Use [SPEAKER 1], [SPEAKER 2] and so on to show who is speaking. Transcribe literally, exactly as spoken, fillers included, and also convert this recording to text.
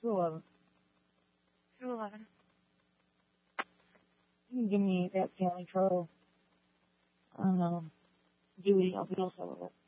[SPEAKER 1] two eleven.
[SPEAKER 2] two eleven.
[SPEAKER 1] You can give me that County Pro. I don't know. Dewey, I'll be all set with it.